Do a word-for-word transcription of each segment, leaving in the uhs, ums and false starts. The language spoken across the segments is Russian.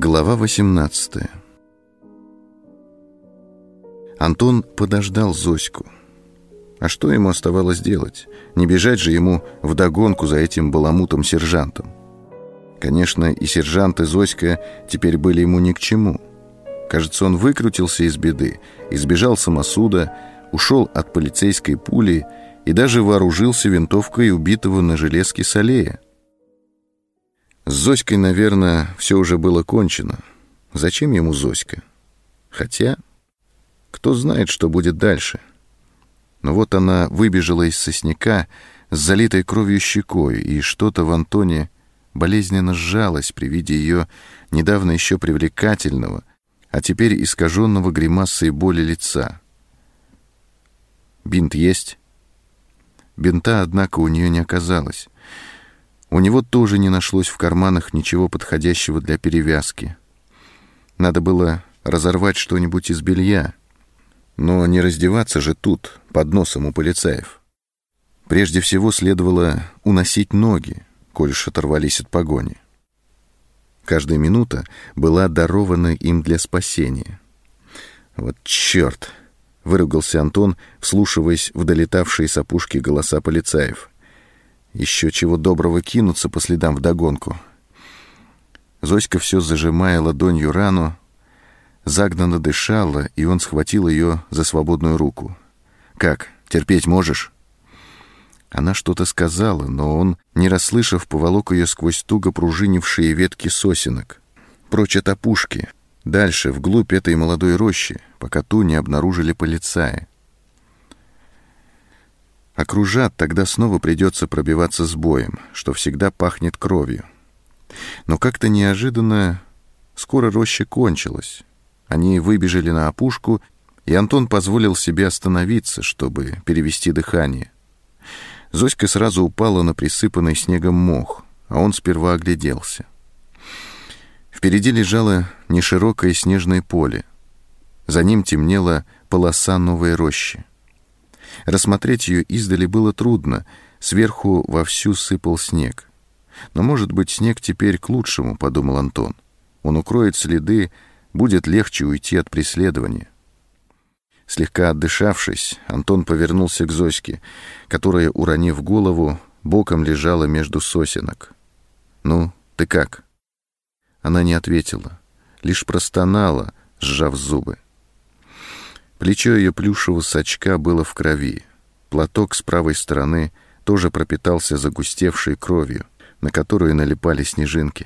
Глава восемнадцатая. Антон подождал Зоську. А что ему оставалось делать? Не бежать же ему вдогонку за этим баламутом-сержантом. Конечно, и сержант, и Зоська теперь были ему ни к чему. Кажется, он выкрутился из беды, избежал самосуда, ушел от полицейской пули и даже вооружился винтовкой убитого на железке Салея. С Зоськой, наверное, все уже было кончено. Зачем ему Зоська? Хотя, кто знает, что будет дальше. Но вот она выбежала из сосняка с залитой кровью щекой, и что-то в Антоне болезненно сжалось при виде ее недавно еще привлекательного, а теперь искаженного гримасой боли лица. Бинт есть? Бинта, однако, у нее не оказалось. У него тоже не нашлось в карманах ничего подходящего для перевязки. Надо было разорвать что-нибудь из белья, но не раздеваться же тут, под носом у полицаев. Прежде всего следовало уносить ноги, коль уж оторвались от погони. Каждая минута была дарована им для спасения. «Вот черт!» — выругался Антон, вслушиваясь в долетавшие с опушки голоса полицаев. Еще чего доброго кинуться по следам вдогонку. Зоська, все зажимая ладонью рану, загнанно дышала, и он схватил ее за свободную руку. «Как, терпеть можешь?» Она что-то сказала, но он, не расслышав, поволок ее сквозь туго пружинившие ветки сосенок, прочь от опушки, дальше, вглубь этой молодой рощи, пока ту не обнаружили полицаи. Окружат, тогда снова придется пробиваться с боем, что всегда пахнет кровью. Но как-то неожиданно скоро роща кончилась. Они выбежали на опушку, и Антон позволил себе остановиться, чтобы перевести дыхание. Зоська сразу упала на присыпанный снегом мох, а он сперва огляделся. Впереди лежало неширокое снежное поле. За ним темнела полоса новой рощи. Рассмотреть ее издали было трудно, сверху вовсю сыпал снег. Но, может быть, снег теперь к лучшему, подумал Антон. Он укроет следы, будет легче уйти от преследования. Слегка отдышавшись, Антон повернулся к Зоське, которая, уронив голову, боком лежала между сосенок. «Ну, ты как?» Она не ответила, лишь простонала, сжав зубы. Плечо ее плюшевого сачка было в крови. Платок с правой стороны тоже пропитался загустевшей кровью, на которую налипали снежинки.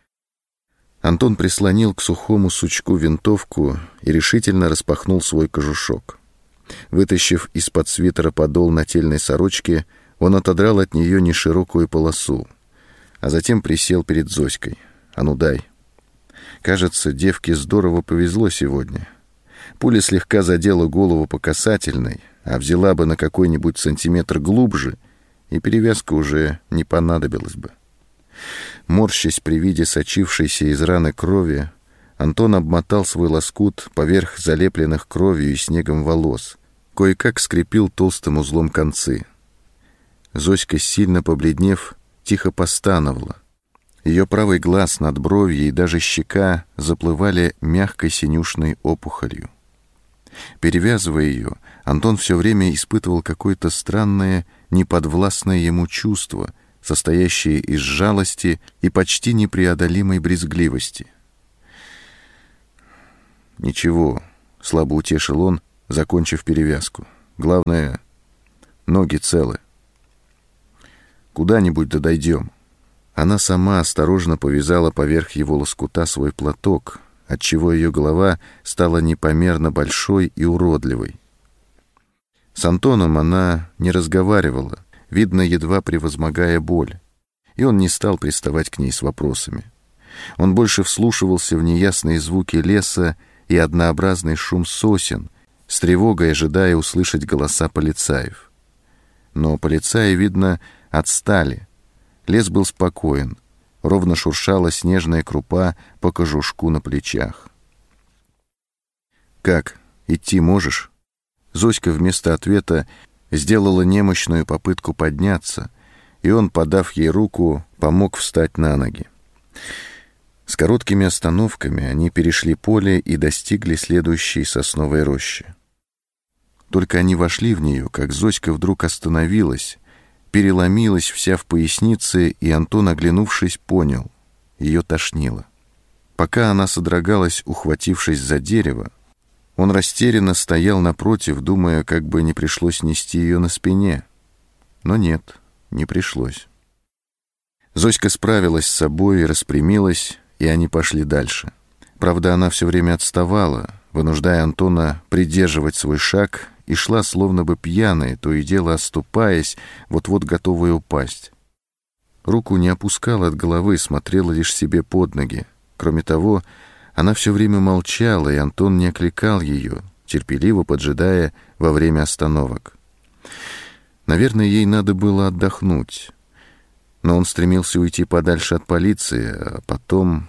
Антон прислонил к сухому сучку винтовку и решительно распахнул свой кожушок. Вытащив из-под свитера подол нательной сорочки, он отодрал от нее неширокую полосу, а затем присел перед Зоськой. «А ну дай». Кажется, девке здорово повезло сегодня. Пуля слегка задела голову по касательной, а взяла бы на какой-нибудь сантиметр глубже, и перевязка уже не понадобилась бы. Морщась при виде сочившейся из раны крови, Антон обмотал свой лоскут поверх залепленных кровью и снегом волос, кое-как скрепил толстым узлом концы. Зоська, сильно побледнев, тихо постановала. Ее правый глаз, надбровье и даже щека заплывали мягкой синюшной опухолью. Перевязывая ее, Антон все время испытывал какое-то странное, неподвластное ему чувство, состоящее из жалости и почти непреодолимой брезгливости. «Ничего», — слабо утешил он, закончив перевязку. «Главное, ноги целы. Куда-нибудь да дойдем». Она сама осторожно повязала поверх его лоскута свой платок, отчего ее голова стала непомерно большой и уродливой. С Антоном она не разговаривала, видно, едва превозмогая боль, и он не стал приставать к ней с вопросами. Он больше вслушивался в неясные звуки леса и однообразный шум сосен, с тревогой ожидая услышать голоса полицаев. Но полицаи, видно, отстали. Лес был спокоен, ровно шуршала снежная крупа по кожушку на плечах. «Как, идти можешь?» Зоська вместо ответа сделала немощную попытку подняться, и он, подав ей руку, помог встать на ноги. С короткими остановками они перешли поле и достигли следующей сосновой рощи. Только они вошли в нее, как Зоська вдруг остановилась, переломилась вся в пояснице, и Антон, оглянувшись, понял — ее тошнило. Пока она содрогалась, ухватившись за дерево, он растерянно стоял напротив, думая, как бы не пришлось нести ее на спине. Но нет, не пришлось. Зоська справилась с собой и распрямилась, и они пошли дальше. Правда, она все время отставала, вынуждая Антона придерживать свой шаг, и шла словно бы пьяная, то и дело оступаясь, вот-вот готовая упасть. Руку не опускала от головы, смотрела лишь себе под ноги. Кроме того, она все время молчала, и Антон не окликал ее, терпеливо поджидая во время остановок. Наверное, ей надо было отдохнуть, но он стремился уйти подальше от полиции, а потом...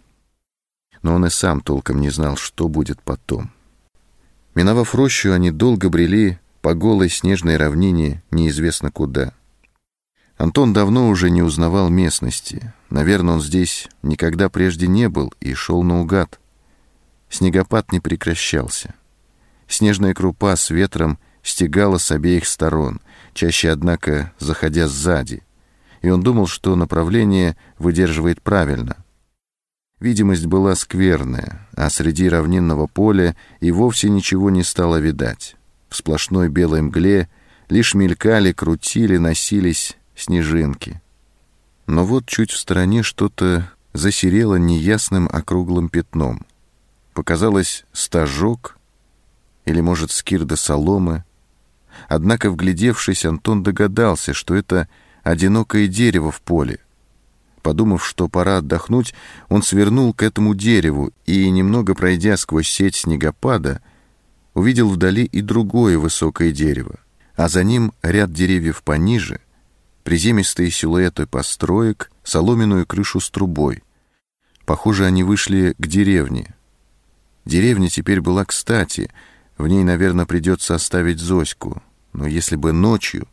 Но он и сам толком не знал, что будет потом. Миновав рощу, они долго брели по голой снежной равнине неизвестно куда. Антон давно уже не узнавал местности. Наверное, он здесь никогда прежде не был и шел наугад. Снегопад не прекращался. Снежная крупа с ветром стегала с обеих сторон, чаще, однако, заходя сзади, и он думал, что направление выдерживает правильно. Видимость была скверная, а среди равнинного поля и вовсе ничего не стало видать. В сплошной белой мгле лишь мелькали, крутили, носились снежинки. Но вот чуть в стороне что-то засерело неясным округлым пятном. Показалось стажок или, может, скирда соломы. Однако, вглядевшись, Антон догадался, что это одинокое дерево в поле. Подумав, что пора отдохнуть, он свернул к этому дереву и, немного пройдя сквозь сеть снегопада, увидел вдали и другое высокое дерево, а за ним ряд деревьев пониже, приземистые силуэты построек, соломенную крышу с трубой. Похоже, они вышли к деревне. Деревня теперь была кстати, в ней, наверное, придется оставить Зоську, но если бы ночью...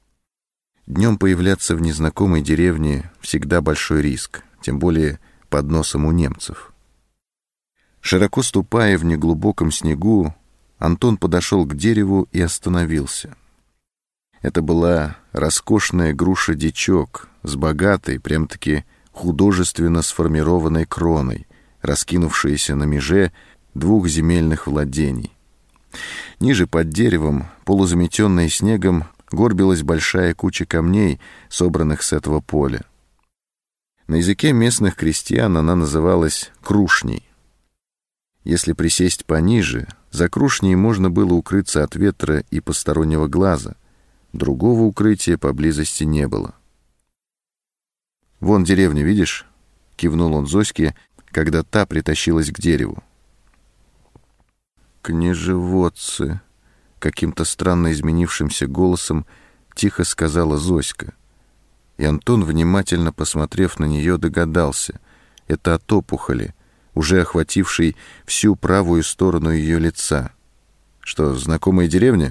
Днем появляться в незнакомой деревне всегда большой риск, тем более под носом у немцев. Широко ступая в неглубоком снегу, Антон подошел к дереву и остановился. Это была роскошная груша-дичок с богатой, прям-таки художественно сформированной кроной, раскинувшаяся на меже двух земельных владений. Ниже под деревом, полузаметенная снегом, горбилась большая куча камней, собранных с этого поля. На языке местных крестьян она называлась крушней. Если присесть пониже, за крушней можно было укрыться от ветра и постороннего глаза. Другого укрытия поблизости не было. «Вон деревня, видишь?» — кивнул он Зоське, когда та притащилась к дереву. «Княжеводцы!» — каким-то странно изменившимся голосом тихо сказала Зоська. И Антон, внимательно посмотрев на нее, догадался — это от опухоли, уже охватившей всю правую сторону ее лица. «Что, знакомая деревня?»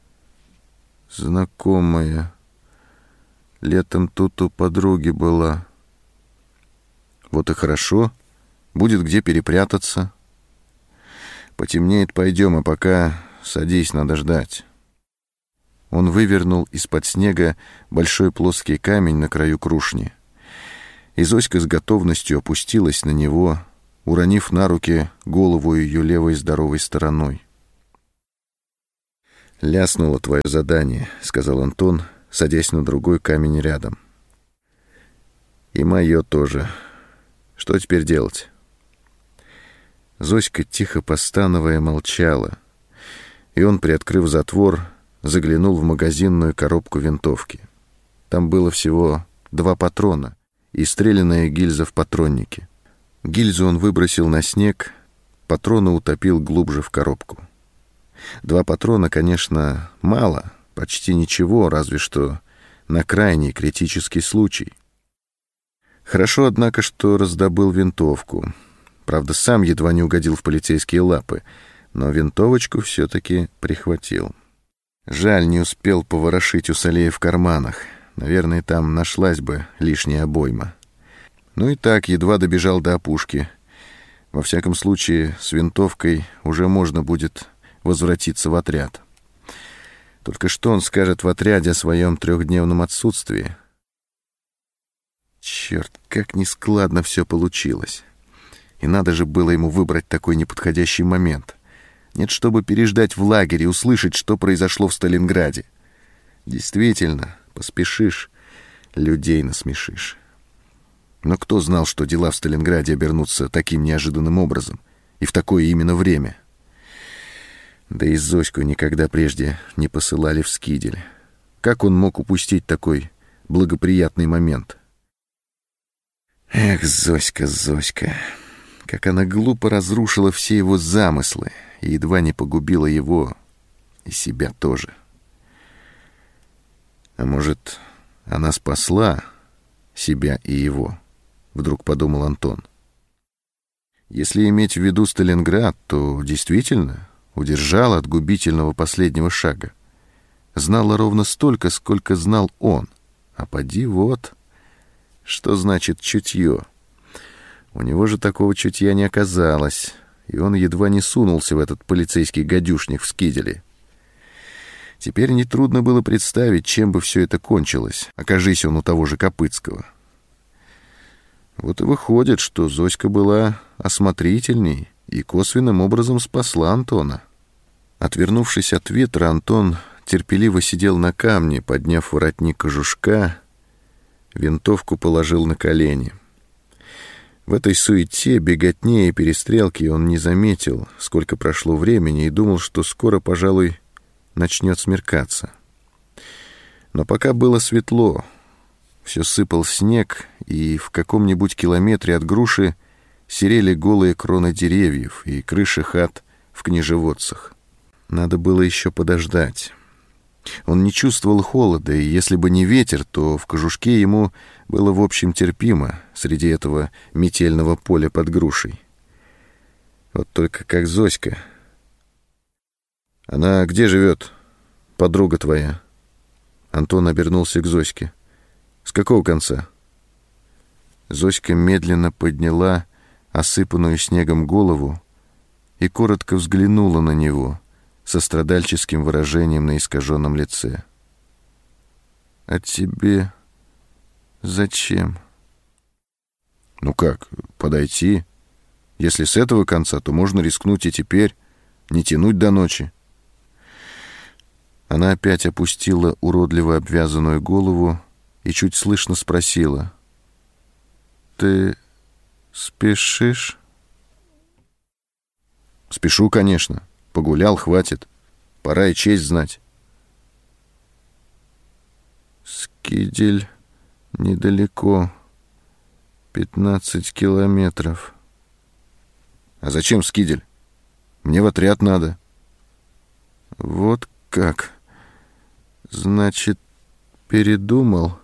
«Знакомая. Летом тут у подруги была». «Вот и хорошо. Будет где перепрятаться. Потемнеет, пойдем, а пока садись, надо ждать». Он вывернул из-под снега большой плоский камень на краю крушни, и Зоська с готовностью опустилась на него, уронив на руки голову ее левой здоровой стороной. «Ляснуло твое задание», — сказал Антон, садясь на другой камень рядом. «И мое тоже. Что теперь делать?» Зоська, тихо постановая, молчала, и он, приоткрыв затвор, заглянул в магазинную коробку винтовки. Там было всего два патрона и стрелянная гильза в патроннике. Гильзу он выбросил на снег, патроны утопил глубже в коробку. Два патрона, конечно, мало, почти ничего, разве что на крайний критический случай. Хорошо, однако, что раздобыл винтовку. Правда, сам едва не угодил в полицейские лапы, но винтовочку все-таки прихватил. Жаль, не успел поворошить у Салея в карманах. Наверное, там нашлась бы лишняя обойма. Ну и так, едва добежал до опушки. Во всяком случае, с винтовкой уже можно будет возвратиться в отряд. Только что он скажет в отряде о своем трехдневном отсутствии? Черт, как нескладно все получилось. И надо же было ему выбрать такой неподходящий момент. Нет, чтобы переждать в лагере и услышать, что произошло в Сталинграде. Действительно, поспешишь, людей насмешишь. Но кто знал, что дела в Сталинграде обернутся таким неожиданным образом и в такое именно время? Да и Зоську никогда прежде не посылали в Скидель. Как он мог упустить такой благоприятный момент? Эх, Зоська, Зоська, как она глупо разрушила все его замыслы и едва не погубила его и себя тоже. А может, она спасла себя и его? Вдруг подумал Антон. Если иметь в виду Сталинград, то действительно удержала от губительного последнего шага. Знала ровно столько, сколько знал он. А поди вот, что значит чутье. У него же такого чутья не оказалось, и он едва не сунулся в этот полицейский гадюшник в Скиделе. Теперь нетрудно было представить, чем бы все это кончилось, окажись он у того же Копыцкого. Вот и выходит, что Зоська была осмотрительней и косвенным образом спасла Антона. Отвернувшись от ветра, Антон терпеливо сидел на камне, подняв воротник кожушка, винтовку положил на колени. В этой суете, беготне и перестрелке он не заметил, сколько прошло времени, и думал, что скоро, пожалуй, начнет смеркаться. Но пока было светло, все сыпал снег, и в каком-нибудь километре от груши серели голые кроны деревьев и крыши хат в княжеводцах. Надо было еще подождать. Он не чувствовал холода, и если бы не ветер, то в кожушке ему было в общем терпимо среди этого метельного поля под грушей. Вот только как Зоська. «Она где живет, подруга твоя?» Антон обернулся к Зоське. «С какого конца?» Зоська медленно подняла осыпанную снегом голову и коротко взглянула на него со страдальческим выражением на искаженном лице. «А тебе зачем?» «Ну как, подойти? Если с этого конца, то можно рискнуть и теперь, не тянуть до ночи». Она опять опустила уродливо обвязанную голову и чуть слышно спросила: «Ты спешишь?» «Спешу, конечно. Погулял, хватит. Пора и честь знать». «Скидель недалеко. Пятнадцать километров». «А зачем Скидель? Мне в отряд надо». «Вот как? Значит, передумал?»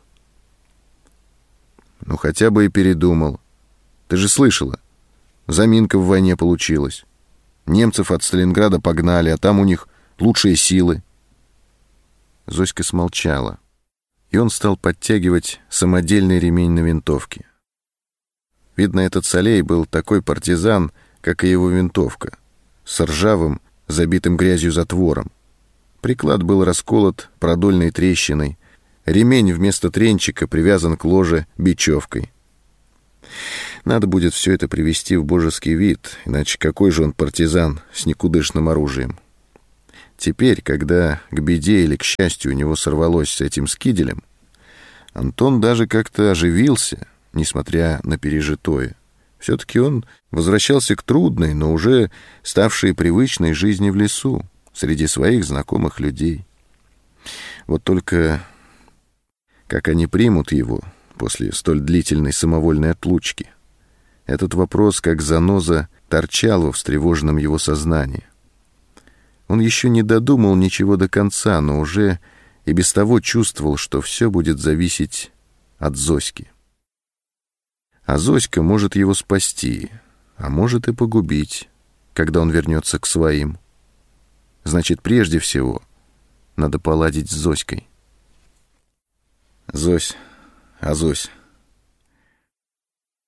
«Ну, хотя бы и передумал. Ты же слышала, заминка в войне получилась. Немцев от Сталинграда погнали, а там у них лучшие силы». Зоська смолчала, и он стал подтягивать самодельный ремень на винтовке. Видно, этот Солей был такой партизан, как и его винтовка, с ржавым, забитым грязью затвором. Приклад был расколот продольной трещиной, ремень вместо тренчика привязан к ложе бечевкой. Надо будет все это привести в божеский вид, иначе какой же он партизан с никудышным оружием? Теперь, когда к беде или к счастью у него сорвалось с этим Скиделем, Антон даже как-то оживился, несмотря на пережитое. Все-таки он возвращался к трудной, но уже ставшей привычной жизни в лесу, среди своих знакомых людей. Вот только как они примут его после столь длительной самовольной отлучки? Этот вопрос, как заноза, торчал во встревоженном его сознании. Он еще не додумал ничего до конца, но уже и без того чувствовал, что все будет зависеть от Зоськи. А Зоська может его спасти, а может и погубить, когда он вернется к своим. Значит, прежде всего надо поладить с Зоськой. «Зось, а Зось,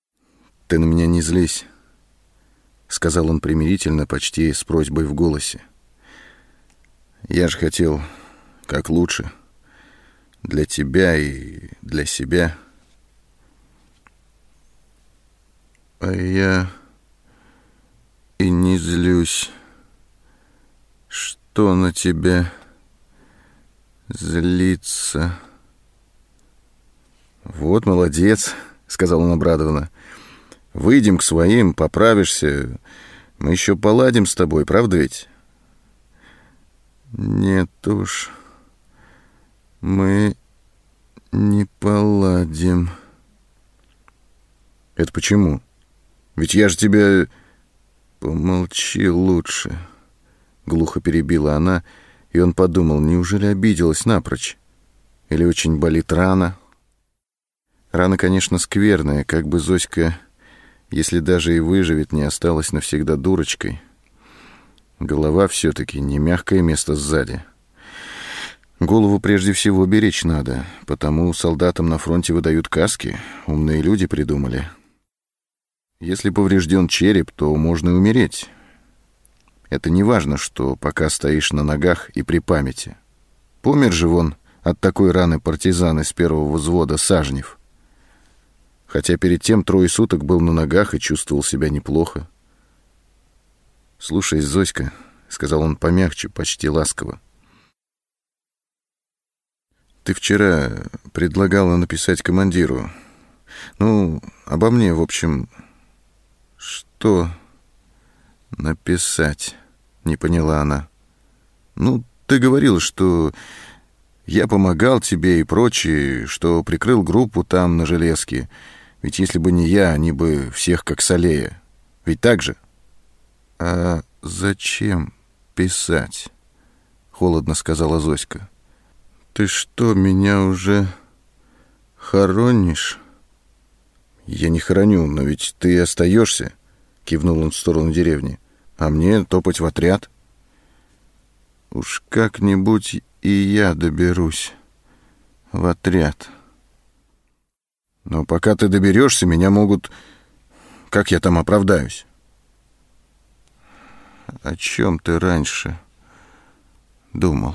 «Ты на меня не злись», — сказал он примирительно, почти с просьбой в голосе. «Я же хотел как лучше. Для тебя и для себя». «А я и не злюсь. Что на тебя злиться?» «Вот молодец», — сказал он обрадованно. «Выйдем к своим, поправишься. Мы еще поладим с тобой, правда ведь?» «Нет уж, мы не поладим». «Это почему? Ведь я же тебя...» «Помолчи лучше», — глухо перебила она, и он подумал, неужели обиделась напрочь? Или очень болит рана? Рана, конечно, скверная, как бы Зоська, если даже и выживет, не осталась навсегда дурочкой. Голова все-таки не мягкое место сзади. Голову прежде всего беречь надо, потому солдатам на фронте выдают каски, умные люди придумали. Если поврежден череп, то можно и умереть. Это не важно, что пока стоишь на ногах и при памяти. Помер же вон от такой раны партизан из первого взвода Сажнев. Хотя перед тем трое суток был на ногах и чувствовал себя неплохо. «Слушай, Зоська», — сказал он помягче, почти ласково, — «ты вчера предлагала написать командиру. Ну, обо мне, в общем...» «Что написать?» — не поняла она. «Ну, ты говорил, что я помогал тебе и прочее, что прикрыл группу там, на железке. Ведь если бы не я, они бы всех как солея. Ведь так же?» «А зачем писать?» — холодно сказала Зоська. «Ты что, меня уже хоронишь?» «Я не хороню, но ведь ты остаешься», — кивнул он в сторону деревни. «А мне топать в отряд». «Уж как-нибудь и я доберусь в отряд». «Но пока ты доберешься, меня могут... Как я там оправдаюсь?» «О чем ты раньше думал?»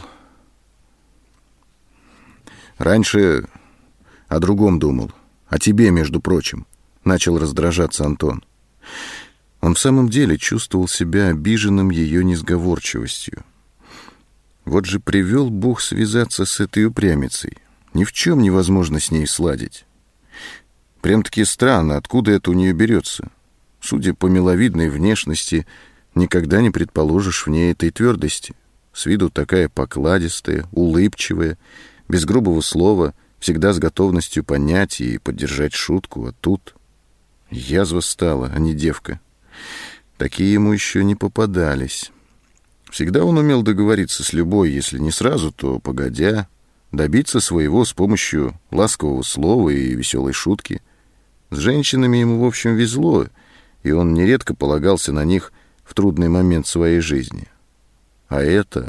«Раньше о другом думал. О тебе, между прочим», — начал раздражаться Антон. Он в самом деле чувствовал себя обиженным ее несговорчивостью. Вот же привел Бог связаться с этой упрямицей. Ни в чем невозможно с ней сладить. Прям-таки странно, откуда это у нее берется. Судя по миловидной внешности, никогда не предположишь в ней этой твердости. С виду такая покладистая, улыбчивая, без грубого слова, всегда с готовностью понять и поддержать шутку, а тут язва стала, а не девка. Такие ему еще не попадались. Всегда он умел договориться с любой, если не сразу, то погодя, добиться своего с помощью ласкового слова и веселой шутки. С женщинами ему, в общем, везло, и он нередко полагался на них в трудный момент своей жизни. А это...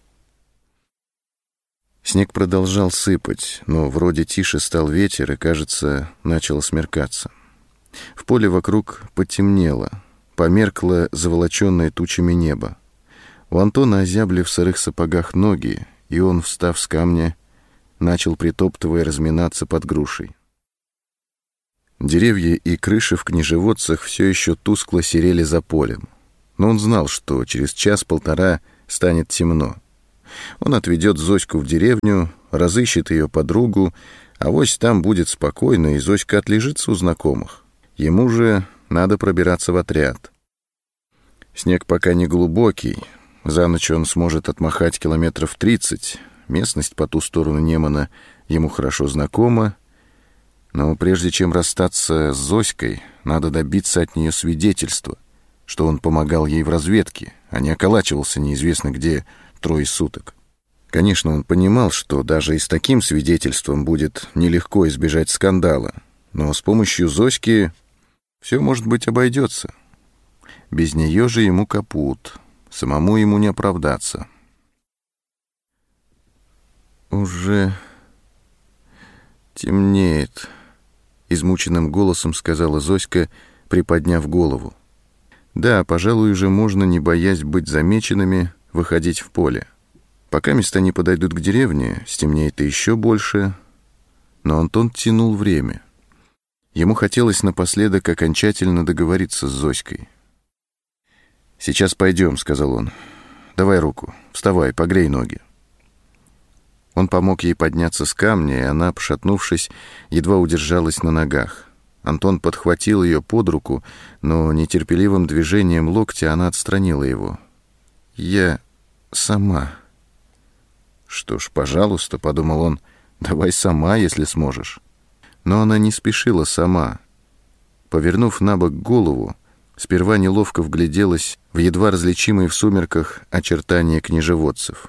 Снег продолжал сыпать, но вроде тише стал ветер, и, кажется, начало смеркаться. В поле вокруг потемнело, померкло заволоченное тучами небо. У Антона озябли в сырых сапогах ноги, и он, встав с камня, начал, притоптывая, разминаться под грушей. Деревья и крыши в книжеводцах все еще тускло серели за полем, но он знал, что через час-полтора станет темно. Он отведет Зоську в деревню, разыщет ее подругу, авось там будет спокойно, и Зоська отлежится у знакомых. Ему же надо пробираться в отряд. Снег пока не глубокий, за ночь он сможет отмахать километров тридцать. Местность по ту сторону Немана ему хорошо знакома, но прежде чем расстаться с Зоськой, надо добиться от нее свидетельства, что он помогал ей в разведке, а не околачивался неизвестно где трое суток. Конечно, он понимал, что даже и с таким свидетельством будет нелегко избежать скандала, но с помощью Зоськи все, может быть, обойдется. Без нее же ему капут, самому ему не оправдаться. «Уже темнеет», — измученным голосом сказала Зоська, приподняв голову. Да, пожалуй, уже можно, не боясь быть замеченными, выходить в поле. Пока места не подойдут к деревне, стемнеет еще больше, но Антон тянул время. Ему хотелось напоследок окончательно договориться с Зоськой. «Сейчас пойдем», — сказал он. «Давай руку, вставай, погрей ноги». Он помог ей подняться с камня, и она, пошатнувшись, едва удержалась на ногах. Антон подхватил ее под руку, но нетерпеливым движением локтя она отстранила его. «Я сама». «Что ж, пожалуйста», — подумал он, — «давай сама, если сможешь». Но она не спешила сама. Повернув на бок голову, сперва неловко вгляделась в едва различимые в сумерках очертания княжеводцев.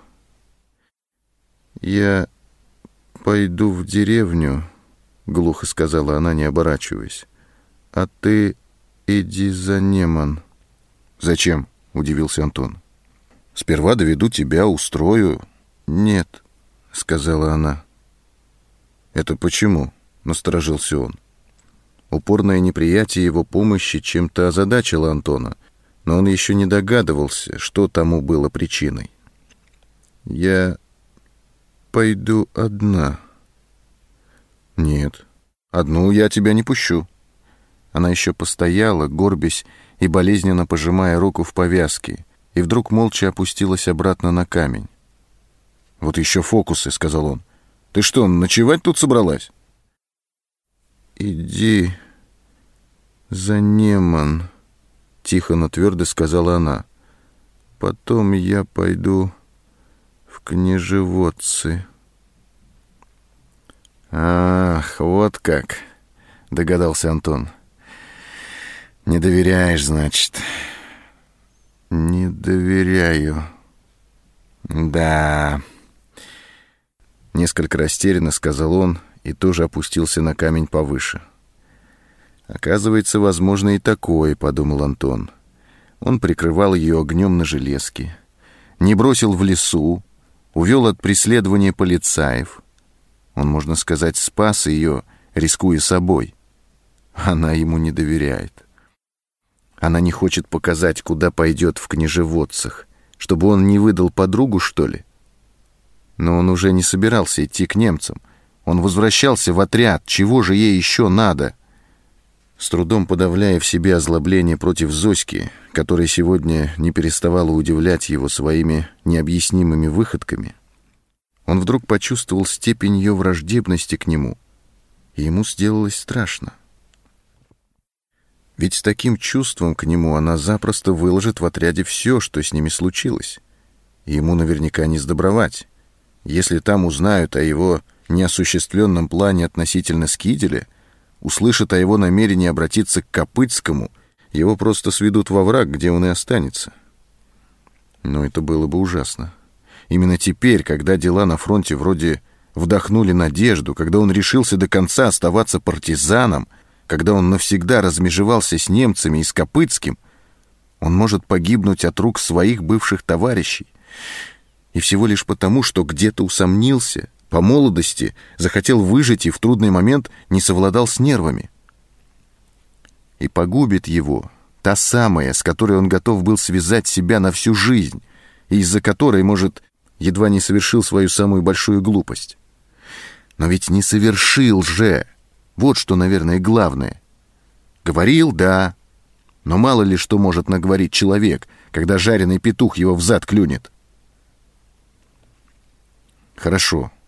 «Я пойду в деревню», — глухо сказала она, не оборачиваясь. «А ты иди за Неман». «Зачем?» — удивился Антон. «Сперва доведу тебя, устрою». «Нет», — сказала она. «Это почему?» — насторожился он. Упорное неприятие его помощи чем-то озадачило Антона, но он еще не догадывался, что тому было причиной. «Я пойду одна». «Нет, одну я тебя не пущу». Она еще постояла, горбясь и болезненно пожимая руку в повязке, и вдруг молча опустилась обратно на камень. «Вот еще фокусы», — сказал он. «Ты что, ночевать тут собралась?» «Иди за Неман», — тихо, но твердо сказала она. «Потом я пойду в княжеводцы». «Ах, вот как!» — догадался Антон. «Не доверяешь, значит?» «Не доверяю». «Да...» Несколько растерянно сказал он и тоже опустился на камень повыше. «Оказывается, возможно и такое», — подумал Антон. Он прикрывал ее огнем на железке, не бросил в лесу, увел от преследования полицаев. Он, можно сказать, спас ее, рискуя собой. Она ему не доверяет. Она не хочет показать, куда пойдет в княжеводцах, чтобы он не выдал подругу, что ли? Но он уже не собирался идти к немцам. Он возвращался в отряд. Чего же ей еще надо? С трудом подавляя в себе озлобление против Зоськи, которая сегодня не переставала удивлять его своими необъяснимыми выходками, он вдруг почувствовал степень ее враждебности к нему, и ему сделалось страшно. Ведь с таким чувством к нему она запросто выложит в отряде все, что с ними случилось, и ему наверняка не сдобровать. Если там узнают о его неосуществленном плане относительно Скиделя, услышат о его намерении обратиться к Копытскому, его просто сведут во враг, где он и останется. Но это было бы ужасно. Именно теперь, когда дела на фронте вроде вдохнули надежду, когда он решился до конца оставаться партизаном, когда он навсегда размежевался с немцами и с Копытским, он может погибнуть от рук своих бывших товарищей. И всего лишь потому, что где-то усомнился, по молодости захотел выжить и в трудный момент не совладал с нервами. И погубит его та самая, с которой он готов был связать себя на всю жизнь, и из-за которой, может, едва не совершил свою самую большую глупость. Но ведь не совершил же. Вот что, наверное, главное. Говорил, да, но мало ли что может наговорить человек, когда жареный петух его взад клюнет. «Хорошо»,